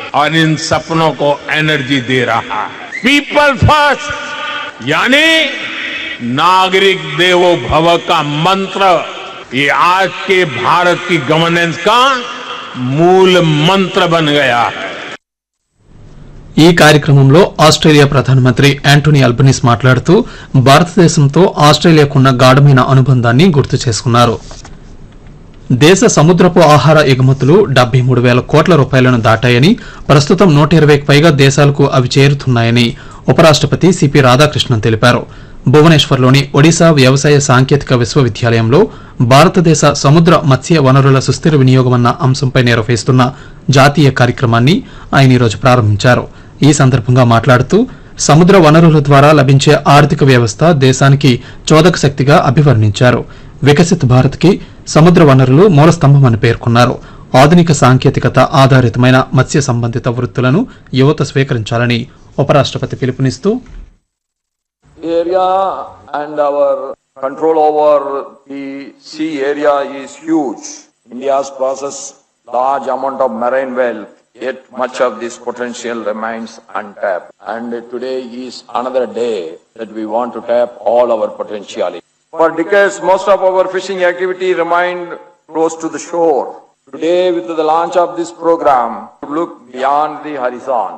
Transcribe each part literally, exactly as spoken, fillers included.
और इन सपनों को एनर्जी दे रहा है। पीपल फर्स्ट यानी नागरिक देवो भव का मंत्र ये आज के भारत की गवर्नेंस का मूल मंत्र बन गया है। ఈ కార్యక్రమంలో ఆస్ట్రేలియా ప్రధానమంత్రి యాంటోనీ అల్బనీస్ మాట్లాడుతూ భారతదేశంతో ఆస్ట్రేలియాకున్న గాఢమైన అనుబంధాన్ని గుర్తు చేసుకున్నారు. దేశ సముద్రపు ఆహార ఎగుమతులు డెబ్బై మూడు వేల కోట్ల రూపాయలను దాటాయని, ప్రస్తుతం నూట ఇరవైకి పైగా దేశాలకు అవి చేరుతున్నాయని ఉపరాష్టపతి సిపి రాధాకృష్ణన్ తెలిపారు. భువనేశ్వర్లోని ఒడిశా వ్యవసాయ సాంకేతిక విశ్వవిద్యాలయంలో భారతదేశ సముద్ర మత్స్య వనరుల సుస్థిర వినియోగమన్న అంశంపై నిర్వహిస్తున్న జాతీయ కార్యక్రమాన్ని ఆయన ఈరోజు ప్రారంభించారు. ఈ సందర్భంగా మాట్లాడుతూ సముద్ర వనరుల ద్వారా లభించే ఆర్థిక వ్యవస్థ దేశానికి చోదక శక్తిగా అభివర్ణించారు. వికసిత్ భారత్ కి సముద్ర వనరులు మూల స్తంభమని పేర్కొన్నారు. ఆధునిక సాంకేతికత ఆధారితమైన మత్స్య సంబంధిత వృత్తులను యువత స్వీకరించాలని ఉపరాష్టపతి పిలుపునిస్తూ area and our control over the sea area is huge. India's possesses large amount of marine wealth, yet much of this potential remains untapped. And today is another day that we want to tap all our potentiality. For decades, most of our fishing activity remained close to the shore. Today, with the launch of this program, we look beyond the horizon.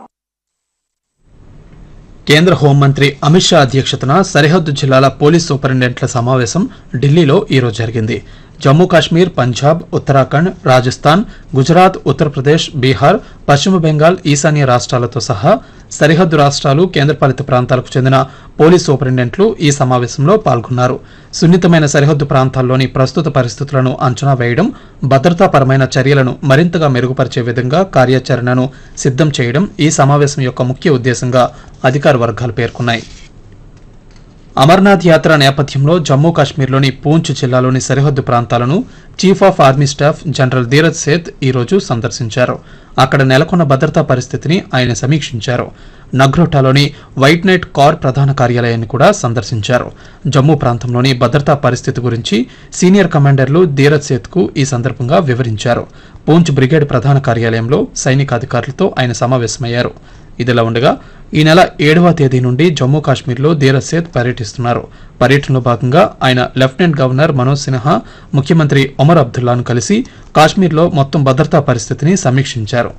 కేంద్ర హోంమంత్రి అమిత్ షా అధ్యక్షతన సరిహద్దు జిల్లాల police సూపరింటెండెంట్ల సమావేశం ఢిల్లీలో ఈరోజు జరిగింది. జమ్మూ కాశ్మీర్, పంజాబ్, ఉత్తరాఖండ్, రాజస్థాన్, గుజరాత్, ఉత్తరప్రదేశ్, బీహార్, పశ్చిమ బెంగాల్, ఈశాన్య రాష్ట్రాలతో సహా సరిహద్దు రాష్ట్రాలు, కేంద్రపాలిత ప్రాంతాలకు చెందిన పోలీస్ సూపరింటెండెంట్లు ఈ సమావేశంలో పాల్గొన్నారు. సున్నితమైన సరిహద్దు ప్రాంతాల్లోని ప్రస్తుత పరిస్థితులను అంచనా వేయడం, భద్రతాపరమైన చర్యలను మరింతగా మెరుగుపరిచే విధంగా కార్యాచరణను సిద్దం చేయడం ఈ సమావేశం యొక్క ముఖ్య ఉద్దేశంగా అధికార వర్గాలు పేర్కొన్నాయి. అమర్నాథ్ యాత్ర నేపథ్యంలో జమ్మూ కాశ్మీర్లోని పూంచ్ జిల్లాలోని సరిహద్దు ప్రాంతాలను chief of army staff general Dheeraj Seth ఈ రోజు సందర్శించారు. అక్కడ నెలకొన్న భద్రతా పరిస్థితిని ఆయన సమీక్షించారు. నగ్రోటాలోని వైట్ నైట్ కార్ ప్రధాన కార్యాలయాన్ని కూడా సందర్శించారు. జమ్మూ ప్రాంతంలోని భద్రతా పరిస్థితి గురించి సీనియర్ కమాండర్లు ధీరజ్ సేత్కు ఈ సందర్భంగా వివరించారు. పూంచ్ బ్రిగేడ్ ప్రధాన కార్యాలయంలో సైనికాధికారులతో ఆయన సమావేశమయ్యారు. ఇదిలా ఉండగా ఈ నెల ఏడవ తేదీ నుండి జమ్మూ కాశ్మీర్లో ధీరజ్ సేత్ పర్యటిస్తున్నారు. పర్యటనలో భాగంగా ఆయన లెఫ్టినెంట్ గవర్నర్ మనోజ్ సిన్హా, ముఖ్యమంత్రి ఒమర్ అబ్దుల్లాను కలిసి కాశ్మీర్లో మొత్తం భద్రతా పరిస్థితిని సమీక్షించారు.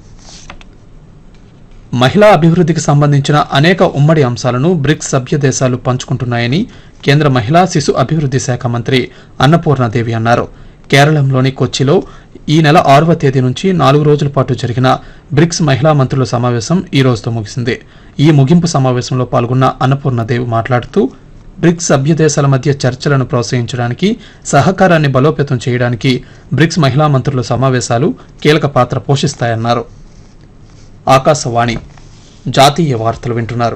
మహిళా అభివృద్ధికి సంబంధించిన అనేక ఉమ్మడి అంశాలను బ్రిక్స్ సభ్య దేశాలు పంచుకుంటున్నాయని కేంద్ర మహిళా శిశు అభివృద్ధి శాఖ మంత్రి అన్నపూర్ణాదేవి అన్నారు. కేరళంలోని కొచ్చిలో ఈ నెల ఆరవ తేదీ నుంచి నాలుగు రోజుల పాటు జరిగిన బ్రిక్స్ మహిళా మంత్రుల సమావేశం ఈ రోజుతో ముగిసింది. ఈ ముగింపు సమావేశంలో పాల్గొన్న అన్నపూర్ణదేవి మాట్లాడుతూ బ్రిక్స్ సభ్య దేశాల మధ్య చర్చలను ప్రోత్సహించడానికి, సహకారాన్ని బలోపేతం చేయడానికి బ్రిక్స్ మహిళా మంత్రుల సమావేశాలు కీలక పాత్ర పోషిస్తాయన్నారు. ఆకాశవాణి జాతీయ వార్తలు వింటున్నారు.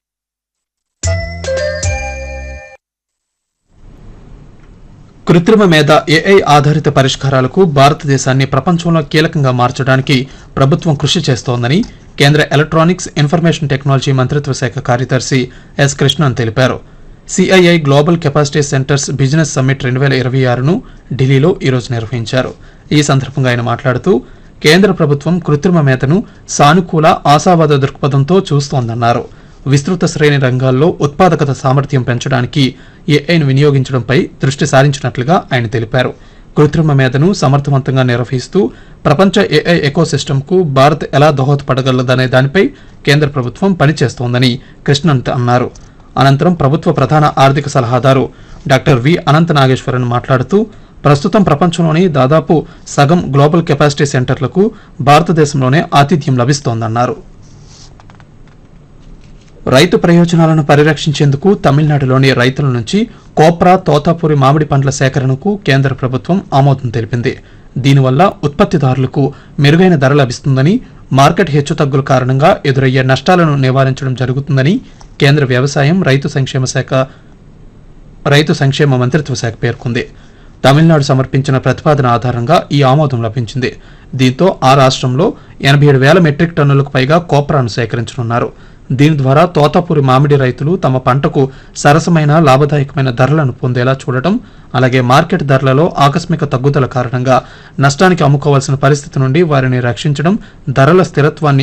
కృత్రిమ మేధ, ఏఐ ఆధారిత పరిష్కారాలకు భారతదేశాన్ని ప్రపంచంలో కీలకంగా మార్చడానికి ప్రభుత్వం కృషి చేస్తోందని కేంద్ర ఎలక్ట్రానిక్స్, ఇన్ఫర్మేషన్ టెక్నాలజీ మంత్రిత్వ శాఖ కార్యదర్శి ఎస్ కృష్ణన్ తెలిపారు. CII global capacity centres business summit రెండు వేల ఇరవై ఆరును ఢిల్లీలో ఈరోజు నిర్వహించారు. ఈ సందర్భంగా ఆయన మాట్లాడుతూ కేంద్ర ప్రభుత్వం కృత్రిమ మేధను సానుకూల, ఆశావాద దృక్పథంతో చూస్తోందన్నారు. విస్తృత శ్రేణి రంగాల్లో ఉత్పాదకత సామర్థ్యం పెంచడానికి ఏఐను వినియోగించడంపై దృష్టి సారించినట్లుగా ఆయన తెలిపారు. కృత్రిమ మేధను సమర్థవంతంగా నిర్వహిస్తూ ప్రపంచ ఏఐ ఎకోసిస్టమ్కు భారత్ ఎలా దోహదపడగలదనే దానిపై కేంద్ర ప్రభుత్వం పనిచేస్తోందని కృష్ణన్ అన్నారు. అనంతరం ప్రభుత్వ ప్రధాన ఆర్థిక సలహాదారు డాక్టర్ వి అనంత నాగేశ్వరన్ మాట్లాడుతూ ప్రస్తుతం ప్రపంచంలోని దాదాపు సగం గ్లోబల్ కెపాసిటీ సెంటర్లకు భారతదేశంలోనే ఆతిథ్యం లభిస్తోందన్నారు. రైతు ప్రయోజనాలను పరిరక్షించేందుకు తమిళనాడులోని రైతుల నుంచి కోప్రా, తోతాపూరి మామిడి పండ్ల సేకరణకు కేంద్ర ప్రభుత్వం ఆమోదం తెలిపింది. దీనివల్ల ఉత్పత్తిదారులకు మెరుగైన ధర లభిస్తుందని, మార్కెట్ హెచ్చుతగ్గుల కారణంగా ఎదురయ్యే నష్టాలను నివారించడం జరుగుతుందని కేంద్ర వ్యవసాయం, రైతు సంక్షేమ శాఖ రైతు సంక్షేమ మంత్రిత్వ శాఖ పేర్కొంది. తమిళనాడు సమర్పించిన ప్రతిపాదన ఆధారంగా ఈ ఆమోదం లభించింది. దీంతో ఆ రాష్ట్రంలో ఎనభై ఏడు వేల మెట్రిక్ టన్నులకు పైగా కోప్రాను సేకరించనున్నారు. దీని ద్వారా తోతాపూరి మామిడి రైతులు తమ పంటకు సరసమైన, లాభదాయకమైన ధరలను పొందేలా చూడటం, అలాగే మార్కెట్ ధరలలో ఆకస్మిక తగ్గుదల కారణంగా నష్టానికి అమ్ముకోవాల్సిన పరిస్థితి నుండి వారిని రక్షించడం, ధరల స్థిరత్వాన్ని